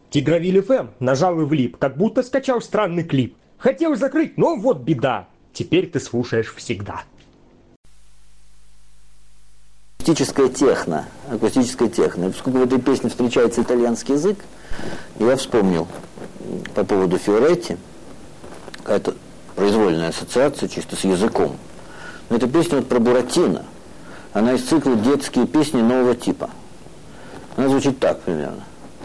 Тигровиль ФМ нажал и влип, как будто скачал странный клип. Хотел закрыть, но вот беда. Теперь ты слушаешь всегда. Акустическая техно. И поскольку в этой песне встречается итальянский язык, я вспомнил по поводу Фиоретти, какая-то произвольная ассоциация чисто с языком. Но эта песня вот про Буратино. Она из цикла «Детские песни нового типа». Она звучит так примерно.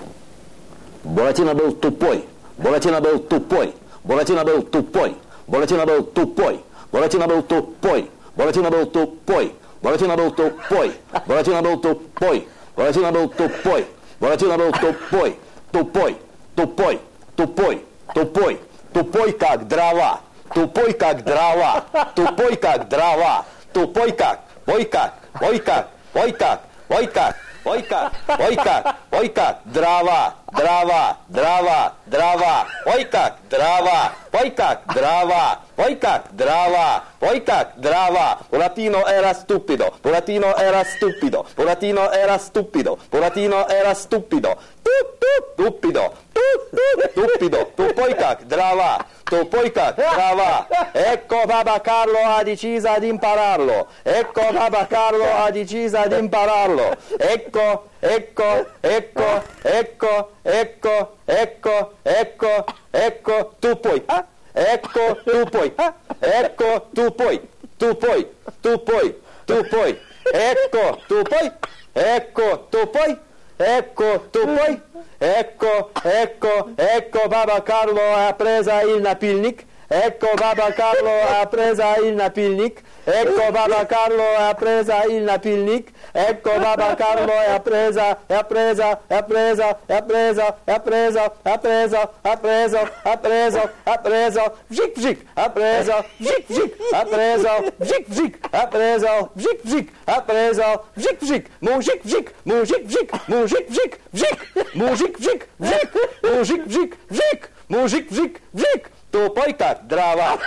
Буратино был тупой, Буратино был тупой, Буратино был тупой, Буратино был тупой, Буратино был тупой, Буратино был тупой, Буратино был тупой, Буратино был тупой, Буратино был тупой, Буратино был тупой, тупой, тупой, тупой, тупой, тупой как дрова, тупой как дрова, тупой как дрова, тупой как, ой как, ой как, ой как, ой как. Ой как, ой как, ой как, дрова, дрова, дрова, дрова, ой как, дрова, ой как, дрова, ой как, дрова, ой как, дрова. Buratino era stupido, Buratino era stupido, Buratino era stupido, Buratino era stupido, stupido, stupido, tupoi как, дрова. Tupoi как дрова. Ecco Papa Carlo ha deciso di impararlo. Ecco Papa Carlo ha deciso di impararlo. Ecco, ecco, ecco, ecco, ecco, ecco, ecco, ecco, tu puoi. Ecco, tu puoi. Ecco, tu puoi. Tu puoi, tu puoi, tu puoi. Ecco, tu puoi. Ecco, tu puoi. Ecco, tu puoi. Ecco, ecco, ecco Papa Carlo ha preso il napilnik. Ecco Papa Carlo ha preso il napilnik. Ecco Papa Carlo ha preso il napilnik. Ecco Papa Carlo ha presa, ha presa, ha presa, ha presa, ha presa, ha preso, ha preso, ha preso, ha preso, vžik vžik, ha preso, vžik vžik, ha preso, vžik vžik, ha preso, vžik vžik, ha preso, vžik vžik, mužik vžik, mužik vžik, mužik vžik, vžik, mužik vžik, vžik, mužik vžik, vžik, mužik vžik, vžik, tupой как дрова.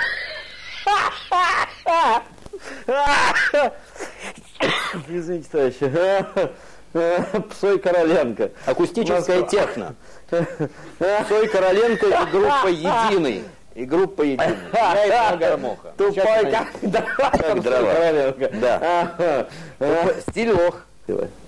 Извините, товарищи. Псой Короленко. Акустическая техно. Псой Короленко и группа «Единый». И группа «Единый». Я и Гармоха. Тупой как дрова. Да. Стиль лох.